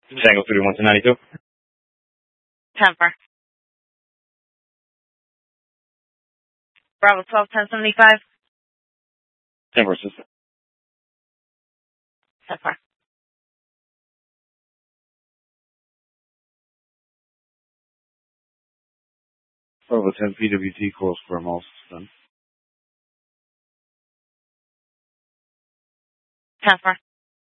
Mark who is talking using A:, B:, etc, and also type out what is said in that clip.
A: Tango 31 to 92.
B: 10-4. Bravo 12, 1075.
A: 10-4, sister.
B: 10-4.
A: Bravo 10 PWT calls for a mouse done.
B: 10-4.